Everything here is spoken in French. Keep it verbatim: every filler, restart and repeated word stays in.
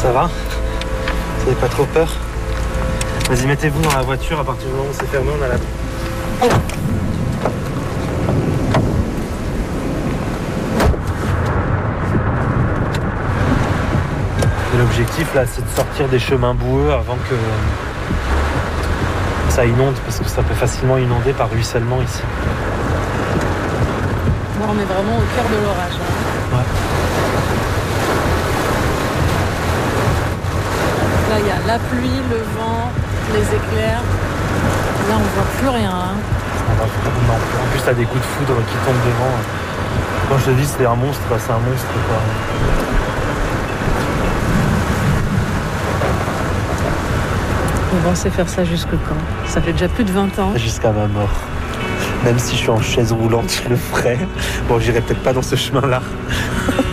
Ça va? Vous n'avez pas trop peur? Vas-y, mettez-vous dans la voiture, à partir du moment où c'est fermé, on a la... Oh. Et l'objectif là, c'est de sortir des chemins boueux avant que ça inonde, parce que ça peut facilement inonder par ruissellement ici. Bon, on est vraiment au cœur de l'orage. Hein. Ouais. Là, il y a la pluie, le vent, les éclairs. Là, on voit plus rien. Hein. Non. En plus, t'as des coups de foudre qui tombent devant. Quand je te dis c'est un monstre, c'est un monstre, quoi. Vous pensez faire ça jusque quand? Ça fait déjà plus de vingt ans. Jusqu'à ma mort. Même si je suis en chaise roulante, je le ferai. Bon, j'irai peut-être pas dans ce chemin-là.